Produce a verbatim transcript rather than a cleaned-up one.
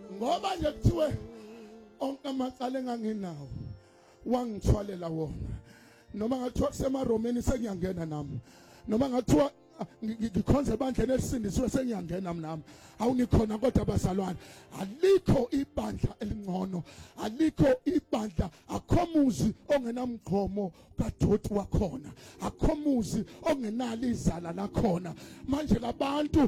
ngoba nje kuthiwe onke amacala enganginawo wangithwalela wona. Noma ngathiwa kusemaromeni sengiyangena nami, noma ngathiwa ngikhonze bandla elisindisiwe sengiyangena nami. Awunikhona kodwa bazalwane, alikho ibandla elingcono, alikho ibandla, akho muzi ongenamgqomo kaDoti wakhona, akho muzi ongenalo izala lakhona. Manje labantu